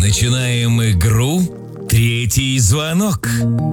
Начинаем игру «Третий звонок».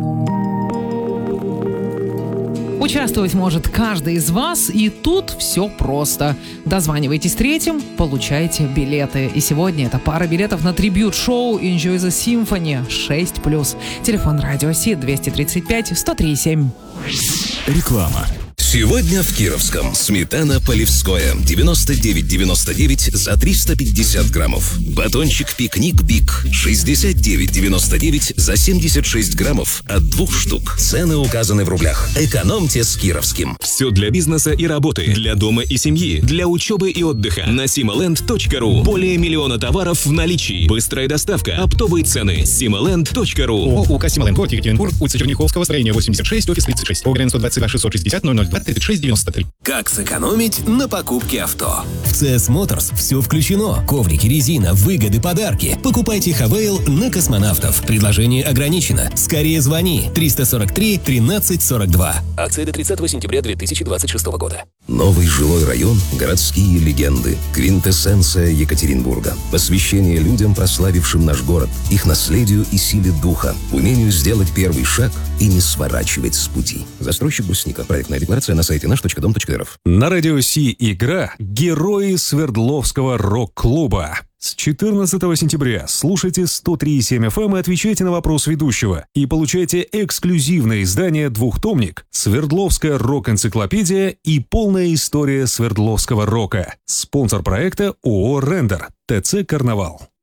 Участвовать может каждый из вас, и тут все просто. Дозванивайтесь третьим, получайте билеты. И сегодня это пара билетов на трибьют-шоу Enjoy the Symphony 6+. Телефон Радио Си 235 103,7. Реклама. Сегодня в Кировском сметана Полевское 99,99 за 350 граммов. Батончик Пикник Биг 69,99 за 76 граммов от 2 штук. Цены указаны в рублях. Экономьте с Кировским. Все для бизнеса и работы, для дома и семьи, для учебы и отдыха. На simaland.ru. Более миллиона товаров в наличии. Быстрая доставка, оптовые цены. simaland.ru. ООО «Сималенд», город Екатеринбург, улица Черняховского, строение 86, офис 36, ОГРН 122 660 002 36 93. Как сэкономить на покупке авто? В CS Motors все включено. Коврики, резина, выгоды, подарки. Покупайте Хавейл на космонавтов. Предложение ограничено. Скорее звони. 343 13 42. Акция до 30 сентября 2026 года. Новый жилой район, городские легенды, квинтэссенция Екатеринбурга. Посвящение людям, прославившим наш город, их наследию и силе духа, умению сделать первый шаг и не сворачивать с пути. Застройщик Брусника. Проектная декларация на сайте наш.дом.рф. На Радио Си игра «Герои Свердловского рок-клуба». С 14 сентября слушайте 103,7 FM и отвечайте на вопрос ведущего. И получайте эксклюзивное издание «Двухтомник», Свердловская рок-энциклопедия и полная история Свердловского рока. Спонсор проекта ООО «Рендер», ТЦ «Карнавал».